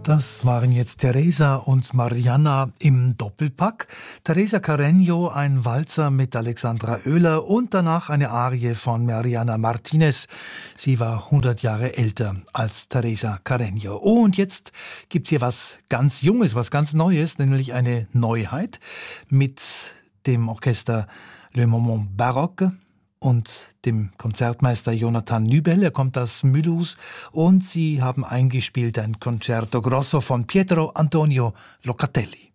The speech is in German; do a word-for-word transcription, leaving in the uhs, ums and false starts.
Das waren jetzt Teresa und Marianna im Doppelpack. Teresa Carreño, ein Walzer mit Alexandra Oehler und danach eine Arie von Mariana Martinez. Sie war hundert Jahre älter als Teresa Carreño. Und jetzt gibt's hier was ganz Junges, was ganz Neues, nämlich eine Neuheit mit dem Orchester Le Moment Baroque und dem Konzertmeister Jonathan Nübel. Er kommt aus Mulhouse und sie haben eingespielt ein Concerto Grosso von Pietro Antonio Locatelli.